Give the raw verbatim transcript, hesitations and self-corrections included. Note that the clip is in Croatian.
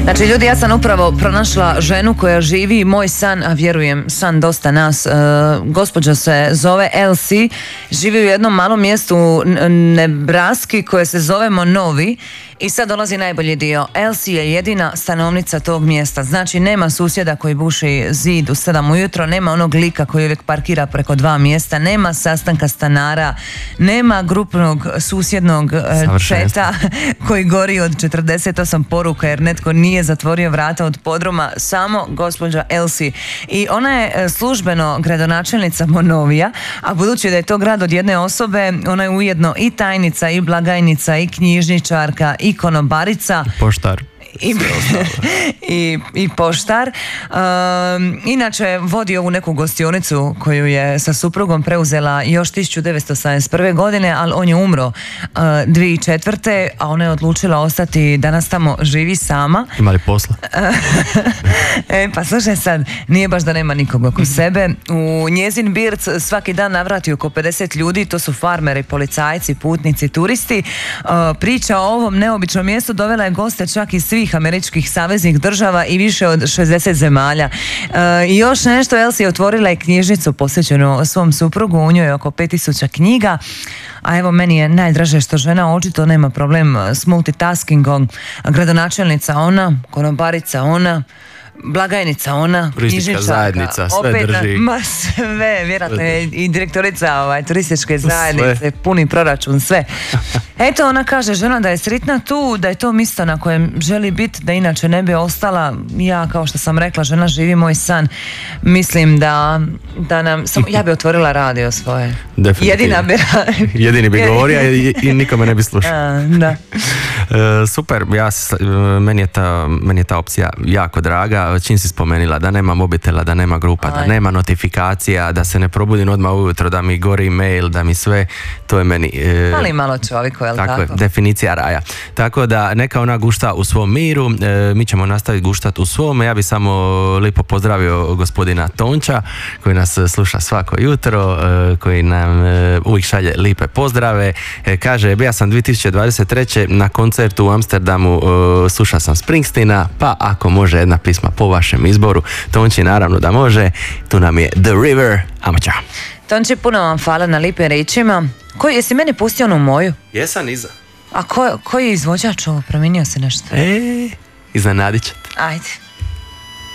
Znači ljudi, ja sam upravo pronašla ženu koja živi moj san, a vjerujem san dosta nas. E, gospođa se zove Elsie, živi u jednom malom mjestu u Nebraski koje se zove Monovi. I sad dolazi najbolji dio. Elsie je jedina stanovnica tog mjesta. Znači nema susjeda koji buši zid u sedam ujutro, nema onog lika koji uvijek parkira preko dva mjesta, nema sastanka stanara, nema grupnog susjednog četa koji gori od četrdeset osam poruka jer netko nije zatvorio vrata od podruma. Samo gospođa Elsie. I ona je službeno gradonačelnica Monovija, a budući da je to grad od jedne osobe, ona je ujedno i tajnica, i blagajnica, i knjižničarka, i konobarica. Poštar. I, i, i poštar. Um, inače vodi ovu neku gostionicu koju je sa suprugom preuzela još tisuću devetsto sedamdeset prve. godine, ali on je umro uh, dvije tisuće četvrte. a ona je odlučila ostati, danas tamo živi sama. Imali posla? e, pa slušaj sad, nije baš da nema nikog oko sebe. U njezin birc svaki dan navrati oko pedeset ljudi, to su farmeri, policajci, putnici, turisti. Uh, priča o ovom neobičnom mjestu dovela je goste čak iz svih američkih saveznih država i više od šezdeset zemalja. I e, još nešto, Elsie je otvorila i knjižnicu posvećenu svom suprugu, u njoj je oko pet tisuća knjiga, a evo meni je najdraže što žena očito nema problem s multitaskingom. Gradonačelnica ona, konobarica ona, blagajnica ona, turistička zajednica, sve opet drži. Na, ma sve, vjerojatno je i direktorica ovaj, turističke zajednice, sve. Puni proračun, sve. Eto, ona kaže, žena da je sretna tu, da je to mjesto na kojem želi biti, da inače ne bi ostala. Ja, kao što sam rekla, žena živi moj san. Mislim da, da nam, sam, ja bi otvorila radio svoje. Jedina bi Jedini bi govorio i, i nikome ne bi slušao. A, da. E, super, ja, meni, je ta, meni je ta opcija jako draga. Čim si spomenila da nema mobitela, da nema grupa, Aj. da nema notifikacija, da se ne probudim odmah ujutro, da mi gori mail, da mi sve, to je meni... E, ali malo čovjeko, je li tako? Tako je, definicija raja. Tako da neka ona gušta u svom miru, e, mi ćemo nastaviti guštati u svom. Ja bi samo lipo pozdravio gospodina Tonča, koji nas sluša svako jutro, e, koji nam e, uvijek šalje lipe pozdrave. E, kaže, ja sam dvije tisuće dvadeset treće na koncertu u Amsterdamu, e, slušao sam Springsteena, pa ako može jedna pisma po vašem izboru. Tonči naravno da može. Tu nam je The River. Amo čao. Tonči, puno vam hvala na lipim riječima. Koji, jesi meni pustio onu moju? Jesam iza. A ko, koji je izvođač ovo? Promijenio se nešto? E, iznenadit ćete. Ajde.